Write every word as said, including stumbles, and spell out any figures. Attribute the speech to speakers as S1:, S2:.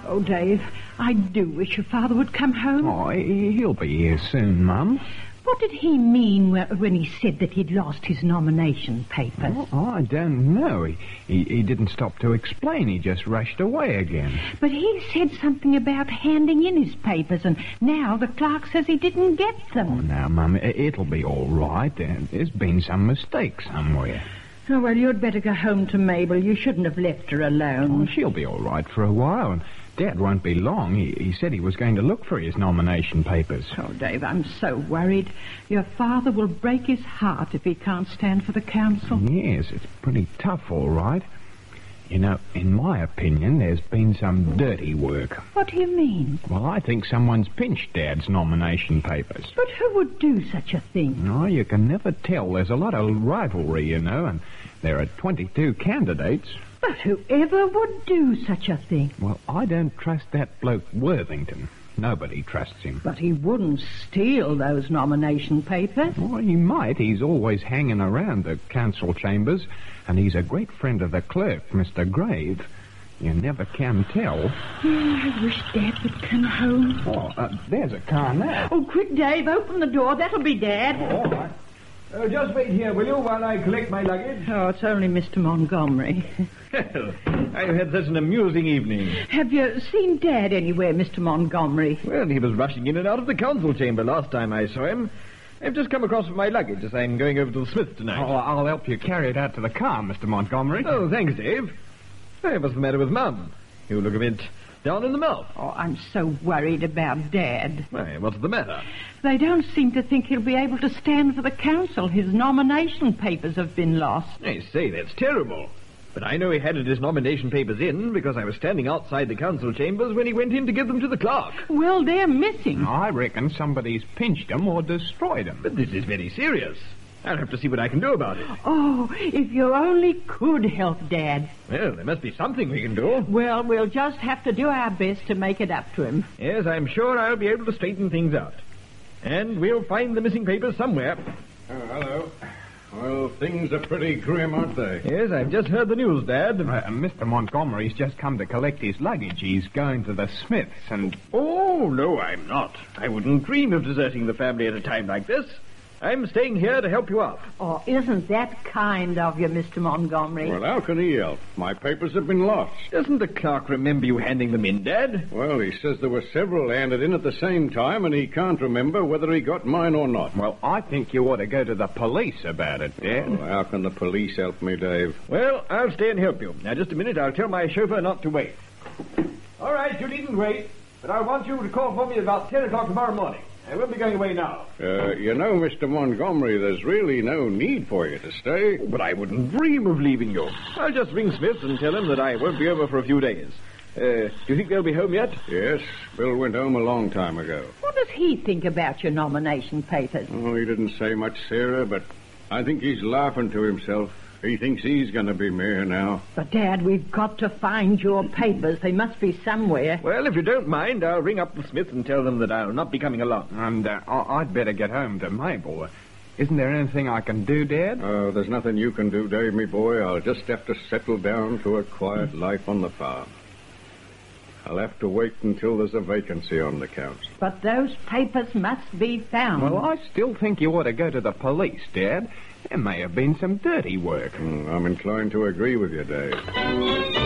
S1: Oh, Dave, I do wish your father would come home.
S2: Oh, he- he'll be here soon, Mum.
S1: What did he mean wh- when he said that he'd lost his nomination papers?
S2: Oh, I don't know. He, he he didn't stop to explain. He just rushed away again.
S1: But he said something about handing in his papers, and now the clerk says he didn't get them.
S2: Oh, now, Mum, it, it'll be all right. There, there's been some mistake somewhere.
S1: Oh, well, you'd better go home to Mabel. You shouldn't have left her alone.
S2: Oh, she'll be all right for a while, and Dad won't be long. He, he said he was going to look for his nomination papers.
S1: Oh, Dave, I'm so worried. Your father will break his heart if he can't stand for the council.
S2: Yes, it's pretty tough, all right. You know, in my opinion, there's been some dirty work.
S1: What do you mean?
S2: Well, I think someone's pinched Dad's nomination papers.
S1: But who would do such a thing?
S2: No, you can never tell. There's a lot of rivalry, you know, and there are twenty-two candidates.
S1: But whoever would do such a thing?
S2: Well, I don't trust that bloke Worthington. Nobody trusts him.
S1: But he wouldn't steal those nomination papers.
S2: Well, he might. He's always hanging around the council chambers, and he's a great friend of the clerk, Mister Grave. You never can tell.
S1: Oh, I wish Dad would come home.
S2: Oh, uh, there's a car now.
S1: Oh, quick, Dave, open the door. That'll be Dad.
S3: Oh, all right. Uh, just wait here, will you, while I collect my luggage?
S1: Oh, it's only Mister Montgomery.
S3: I've had such an amusing evening.
S1: Have you seen Dad anywhere, Mister Montgomery?
S3: Well, he was rushing in and out of the council chamber last time I saw him. I've just come across with my luggage as I'm going over to the Smith tonight.
S2: Oh, I'll help you carry it out to the car, Mister Montgomery.
S3: Oh, thanks, Dave. Hey, what's the matter with Mum? You look a bit down in the mouth.
S1: Oh, I'm so worried about Dad.
S3: Why, what's the matter?
S1: They don't seem to think he'll be able to stand for the council. His nomination papers have been lost.
S3: I say, that's terrible. But I know he handed his nomination papers in because I was standing outside the council chambers when he went in to give them to the clerk.
S1: Well, they're missing.
S2: I reckon somebody's pinched them or destroyed them.
S3: But this is very serious. I'll have to see what I can do about it.
S1: Oh, if you only could help Dad.
S3: Well, there must be something we can do.
S1: Well, we'll just have to do our best to make it up to him.
S3: Yes, I'm sure I'll be able to straighten things out. And we'll find the missing papers somewhere.
S4: Oh, hello. Well, things are pretty grim, aren't they?
S3: Yes, I've just heard the news, Dad.
S2: Uh, Mister Montgomery's just come to collect his luggage. He's going to the Smiths and...
S3: Oh, no, I'm not. I wouldn't dream of deserting the family at a time like this. I'm staying here to help you out.
S1: Oh, isn't that kind of you, Mister Montgomery?
S4: Well, how can he help? My papers have been lost.
S3: Doesn't the clerk remember you handing them in, Dad?
S4: Well, he says there were several handed in at the same time, and he can't remember whether he got mine or not.
S2: Well, I think you ought to go to the police about it, Dad.
S4: Well, how can the police help me, Dave?
S3: Well, I'll stay and help you. Now, just a minute, I'll tell my chauffeur not to wait. All right, you needn't wait, but I want you to call for me about ten o'clock tomorrow morning. I won't be going away now.
S4: Uh, you know, Mister Montgomery, there's really no need for you to stay.
S3: But I wouldn't dream of leaving you. I'll just ring Smith and tell him that I won't be over for a few days. Uh, do you think they'll be home yet?
S4: Yes, Bill went home a long time ago.
S1: What does he think about your nomination papers?
S4: Oh, he didn't say much, Sarah, but I think he's laughing to himself. He thinks he's going to be mayor now.
S1: But, Dad, we've got to find your papers. They must be somewhere.
S3: Well, if you don't mind, I'll ring up the Smith and tell them that I'll not be coming along.
S2: And uh, I- I'd better get home to Mabel. Isn't there anything I can do, Dad?
S4: Oh, there's nothing you can do, Dave, me boy. I'll just have to settle down to a quiet life on the farm. I'll have to wait until there's a vacancy on the council.
S1: But those papers must be found.
S2: Well, I still think you ought to go to the police, Dad. There may have been some dirty work.
S4: Hmm, I'm inclined to agree with you, Dave.